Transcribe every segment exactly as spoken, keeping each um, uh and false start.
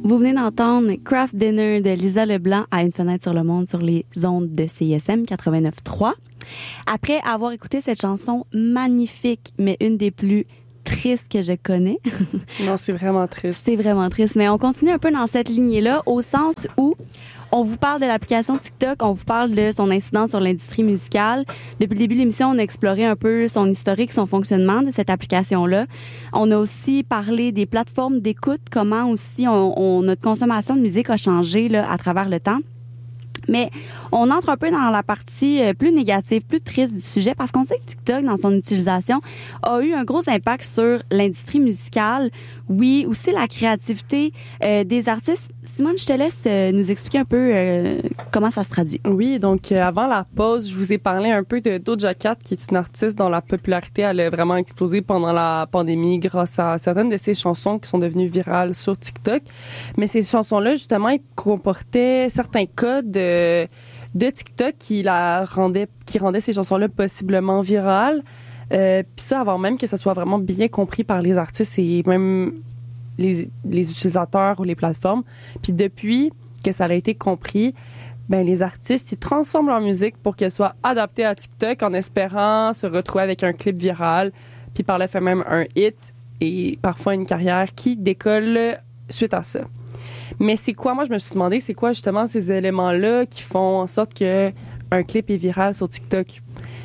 Vous venez d'entendre Craft Dinner de Lisa Leblanc à Une fenêtre sur le monde sur les ondes de C I S M quatre-vingt-neuf trois. Après avoir écouté cette chanson magnifique, mais une des plus tristes que je connais. Non, c'est vraiment triste. C'est vraiment triste, mais on continue un peu dans cette lignée-là, au sens où on vous parle de l'application TikTok, on vous parle de son incidence sur l'industrie musicale. Depuis le début de l'émission, on a exploré un peu son historique, son fonctionnement de cette application-là. On a aussi parlé des plateformes d'écoute, comment aussi on, on, notre consommation de musique a changé là, à travers le temps. Mais on entre un peu dans la partie plus négative, plus triste du sujet, parce qu'on sait que TikTok, dans son utilisation, a eu un gros impact sur l'industrie musicale. Oui, aussi la créativité euh, des artistes. Simone, je te laisse euh, nous expliquer un peu euh, comment ça se traduit. Oui, donc euh, avant la pause, je vous ai parlé un peu de Doja Cat, qui est une artiste dont la popularité elle a vraiment explosé pendant la pandémie grâce à certaines de ses chansons qui sont devenues virales sur TikTok. Mais ces chansons-là, justement, elles comportaient certains codes de, de TikTok qui la rendaient, qui rendaient ces chansons-là possiblement virales. Euh, Puis ça, avant même que ça soit vraiment bien compris par les artistes et même les, les utilisateurs ou les plateformes. Puis depuis que ça a été compris, ben les artistes, ils transforment leur musique pour qu'elle soit adaptée à TikTok en espérant se retrouver avec un clip viral, puis par le fait même un hit et parfois une carrière qui décolle suite à ça. Mais c'est quoi, moi je me suis demandé, c'est quoi justement ces éléments-là qui font en sorte que un clip est viral sur TikTok?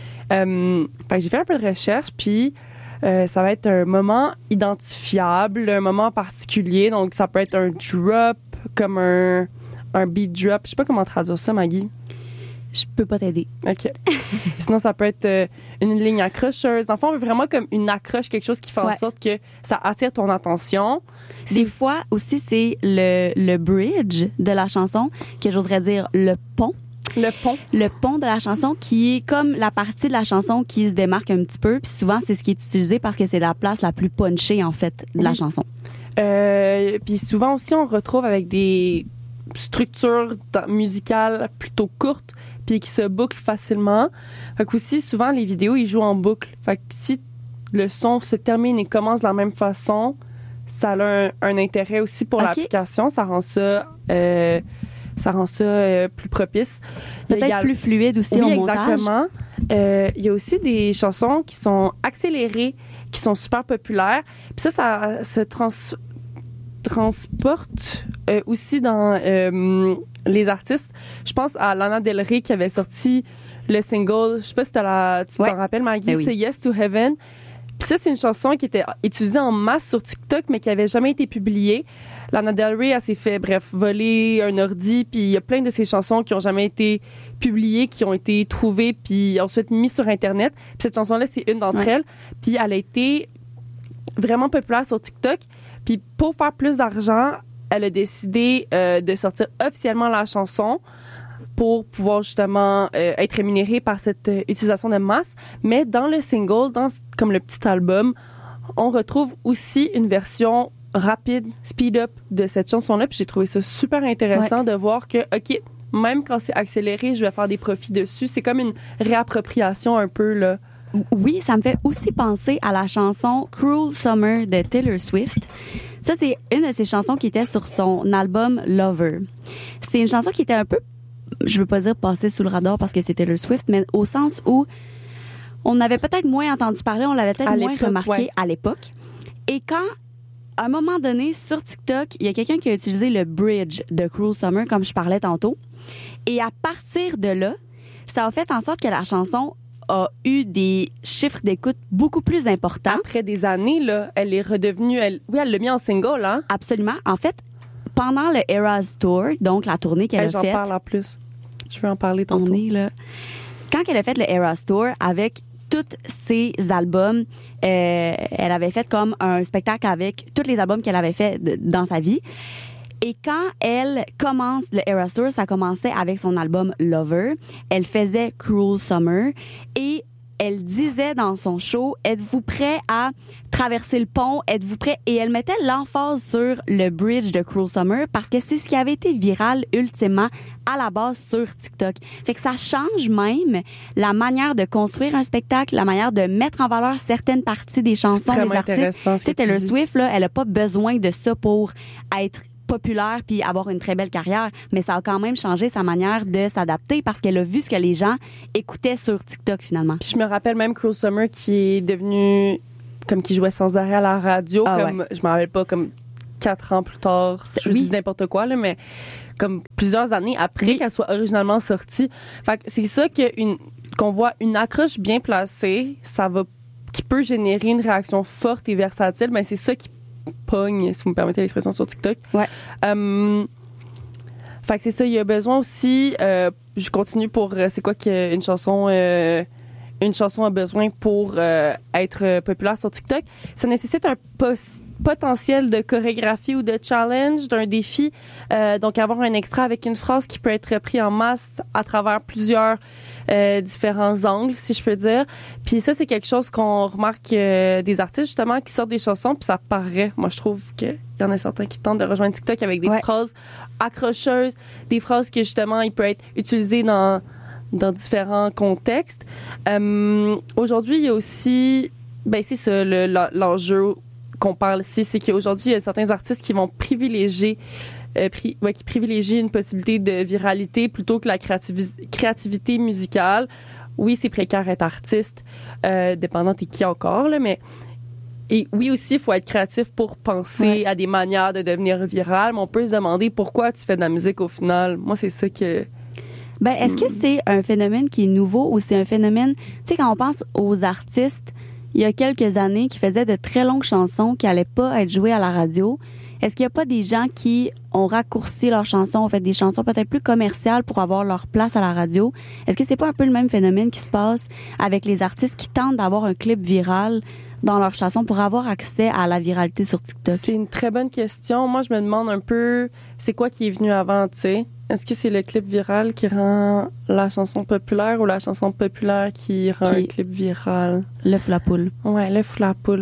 Euh, ben, j'ai fait un peu de recherche, puis euh, ça va être un moment identifiable, un moment particulier. Donc, ça peut être un drop, comme un, un beat drop. Je sais pas comment traduire ça, Maggie. Je peux pas t'aider. OK. Sinon, ça peut être euh, une ligne accrocheuse. Dans le fond, vraiment comme une accroche, quelque chose qui fait en ouais. sorte que ça attire ton attention. Des C'est... fois aussi, c'est le, le bridge de la chanson, que j'oserais dire le pont. Le pont. Le pont de la chanson qui est comme la partie de la chanson qui se démarque un petit peu. Puis souvent, c'est ce qui est utilisé parce que c'est la place la plus punchée, en fait, de la oui. chanson. Euh, puis souvent aussi, on retrouve avec des structures musicales plutôt courtes puis qui se bouclent facilement. Fait qu'aussi, souvent, les vidéos, ils jouent en boucle. Fait que si le son se termine et commence de la même façon, ça a un, un intérêt aussi pour okay. l'application. Ça rend ça... Euh, ça rend ça euh, plus propice. Peut-être égal... plus fluide aussi oui, au montage. Exactement. Euh, il y a aussi des chansons qui sont accélérées, qui sont super populaires. Puis ça, ça se trans... transporte euh, aussi dans euh, les artistes. Je pense à Lana Del Rey qui avait sorti le single, je sais pas si la, tu ouais. t'en rappelles, Maggie, oui. c'est Yes to Heaven. Puis ça, c'est une chanson qui était utilisée en masse sur TikTok, mais qui avait jamais été publiée. Lana Del Rey, elle s'est fait, bref, voler un ordi, puis il y a plein de ces chansons qui ont jamais été publiées, qui ont été trouvées, puis ensuite mises sur Internet. Puis cette chanson-là, c'est une d'entre ouais. elles. Puis elle a été vraiment populaire sur TikTok. Puis pour faire plus d'argent, elle a décidé euh, de sortir officiellement la chanson pour pouvoir justement euh, être rémunérée par cette euh, utilisation de masse. Mais dans le single, dans comme le petit album, on retrouve aussi une version rapide, speed-up de cette chanson-là. Puis j'ai trouvé ça super intéressant ouais. de voir que, OK, même quand c'est accéléré, je vais faire des profits dessus. C'est comme une réappropriation un peu, là. Oui, ça me fait aussi penser à la chanson Cruel Summer de Taylor Swift. Ça, c'est une de ses chansons qui était sur son album Lover. C'est une chanson qui était un peu, je veux pas dire passée sous le radar parce que c'est Taylor Swift, mais au sens où on avait peut-être moins entendu parler, on l'avait peut-être à moins remarqué ouais. à l'époque. Et quand, à un moment donné, sur TikTok, il y a quelqu'un qui a utilisé le bridge de Cruel Summer, comme je parlais tantôt. Et à partir de là, ça a fait en sorte que la chanson a eu des chiffres d'écoute beaucoup plus importants. Après des années, là, elle est redevenue... Elle, oui, elle l'a mis en single, hein? Absolument. En fait, pendant le Eras Tour, donc la tournée qu'elle hey, a faite... J'en parle en plus. Je veux en parler tantôt. On est là. Quand elle a fait le Eras Tour, avec tous ses albums, euh, elle avait fait comme un spectacle avec tous les albums qu'elle avait fait de, dans sa vie. Et quand elle commence le Eras Tour, ça commençait avec son album Lover. Elle faisait Cruel Summer et elle disait dans son show, êtes-vous prêt à traverser le pont? Êtes-vous prêt? Et elle mettait l'emphase sur le bridge de Cruel Summer parce que c'est ce qui avait été viral ultimement à la base sur TikTok. Fait que ça change même la manière de construire un spectacle, la manière de mettre en valeur certaines parties des chansons des artistes. Tu sais, Taylor Swift, là, elle a pas besoin de ça pour être populaire puis avoir une très belle carrière, mais ça a quand même changé sa manière de s'adapter parce qu'elle a vu ce que les gens écoutaient sur TikTok finalement. Puis je me rappelle même Cruel Summer qui est devenu comme qui jouait sans arrêt à la radio, ah, comme ouais. je me rappelle pas comme quatre ans plus tard, je oui. dis n'importe quoi là, mais comme plusieurs années après oui. qu'elle soit originalement sortie. Fait que c'est ça qu'une qu'on voit une accroche bien placée, ça va qui peut générer une réaction forte et versatile, mais c'est ça qui pogne, si vous me permettez l'expression, sur TikTok. Ouais. Um, fait que c'est ça, il y a besoin aussi, euh, je continue pour, euh, c'est quoi qu'une chanson, euh, une chanson a besoin pour euh, être euh, populaire sur TikTok. Ça nécessite un pos- potentiel de chorégraphie ou de challenge, d'un défi. Euh, donc, avoir un extrait avec une phrase qui peut être repris en masse à travers plusieurs euh, différents angles, si je peux dire. Puis ça, c'est quelque chose qu'on remarque euh, des artistes, justement, qui sortent des chansons, puis ça paraît. Moi, je trouve qu'il y en a certains qui tentent de rejoindre TikTok avec des ouais. phrases accrocheuses, des phrases que, justement, il peut être utilisé dans dans différents contextes. Euh, aujourd'hui, il y a aussi, ben c'est ça, le, l'enjeu qu'on parle ici, c'est qu'aujourd'hui, il y a certains artistes qui vont privilégier, euh, pri, ouais, qui privilégient une possibilité de viralité plutôt que la créativi- créativité musicale. Oui, c'est précaire être artiste, euh, dépendant de qui encore, là, mais et oui aussi, il faut être créatif pour penser ouais. à des manières de devenir viral, mais on peut se demander pourquoi tu fais de la musique au final. Moi, c'est ça que... Ben, est-ce que c'est un phénomène qui est nouveau ou c'est un phénomène, tu sais, quand on pense aux artistes, il y a quelques années qui faisaient de très longues chansons qui allaient pas être jouées à la radio, est-ce qu'il y a pas des gens qui ont raccourci leurs chansons, ont fait des chansons peut-être plus commerciales pour avoir leur place à la radio? Est-ce que c'est pas un peu le même phénomène qui se passe avec les artistes qui tentent d'avoir un clip viral dans leurs chansons pour avoir accès à la viralité sur TikTok? C'est une très bonne question. Moi, je me demande un peu, c'est quoi qui est venu avant, tu sais? Est-ce que c'est le clip viral qui rend la chanson populaire ou la chanson populaire qui rend qui... un clip viral? L'œuf ou la poule. Ouais, l'œuf ou la poule.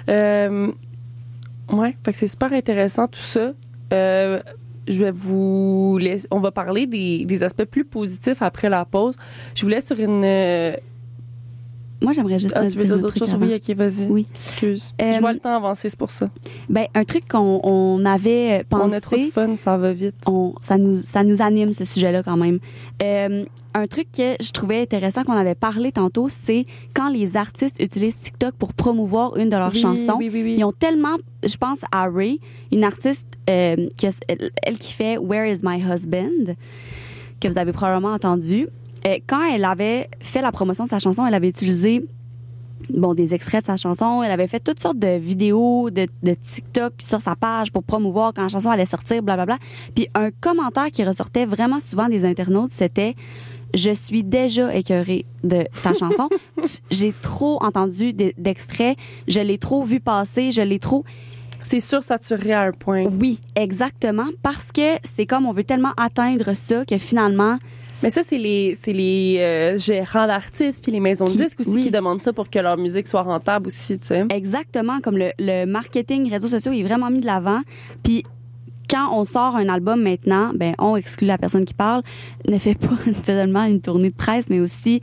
Euh, ouais, fait que c'est super intéressant tout ça. Euh, je vais vous laisser, on va parler des, des aspects plus positifs après la pause. Je vous laisse sur une... Euh, Moi, j'aimerais juste ah, tu veux dire d'autres choses? Avant. Oui, OK, vas-y. Oui. Excuse. Euh, je vois le temps avancer, c'est pour ça. Ben, un truc qu'on on avait pensé... On a trop de fun, ça va vite. On, ça, nous, ça nous anime, ce sujet-là, quand même. Euh, un truc que je trouvais intéressant qu'on avait parlé tantôt, c'est quand les artistes utilisent TikTok pour promouvoir une de leurs oui, chansons. Oui, oui, oui. Ils ont tellement... Je pense à Ray, une artiste euh, qui a, elle, elle qui fait « Where is my husband ?» que vous avez probablement entendu. Euh, quand elle avait fait la promotion de sa chanson, elle avait utilisé bon, des extraits de sa chanson. Elle avait fait toutes sortes de vidéos de, de TikTok sur sa page pour promouvoir quand la chanson allait sortir, blablabla. Puis un commentaire qui ressortait vraiment souvent des internautes, c'était « Je suis déjà écœurée de ta chanson. J'ai trop entendu d'extraits. Je l'ai trop vu passer. Je l'ai trop... » C'est sursaturé à un point. Oui, exactement. Parce que c'est comme on veut tellement atteindre ça que finalement... Mais ça, c'est les, c'est les euh, gérants d'artistes puis les maisons de disques aussi oui. qui demandent ça pour que leur musique soit rentable aussi, tu sais. Exactement, comme le, le marketing réseaux sociaux est vraiment mis de l'avant. Puis quand on sort un album maintenant, ben on exclut la personne qui parle, ne fait pas seulement une tournée de presse, mais aussi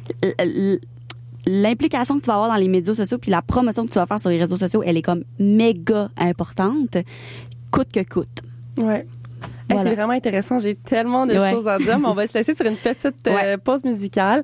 l'implication que tu vas avoir dans les médias sociaux puis la promotion que tu vas faire sur les réseaux sociaux, elle est comme méga importante, coûte que coûte. Ouais. Voilà. Hey, c'est vraiment intéressant. J'ai tellement de ouais. choses à dire, mais on va se laisser sur une petite euh, ouais. pause musicale.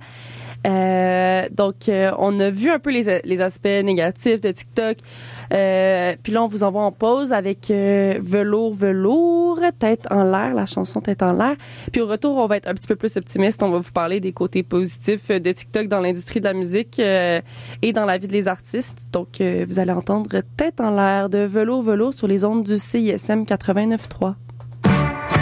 Euh, donc, euh, on a vu un peu les, les aspects négatifs de TikTok. Euh, puis là, on vous envoie en pause avec euh, Velours, Velours, Tête en l'air, la chanson Tête en l'air. Puis au retour, on va être un petit peu plus optimiste. On va vous parler des côtés positifs de TikTok dans l'industrie de la musique euh, et dans la vie des artistes. Donc, euh, vous allez entendre Tête en l'air de Velours, Velours sur les ondes du C I S M quatre-vingt-neuf trois.